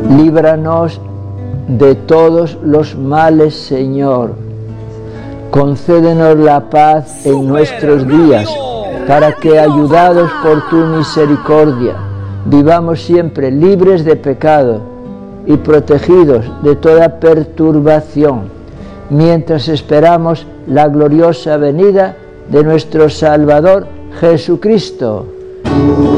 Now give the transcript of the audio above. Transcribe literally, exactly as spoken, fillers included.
Líbranos de todos los males, Señor. Concédenos la paz en nuestros días, para que, ayudados por tu misericordia, vivamos siempre libres de pecado y protegidos de toda perturbación, mientras esperamos la gloriosa venida de nuestro Salvador Jesucristo.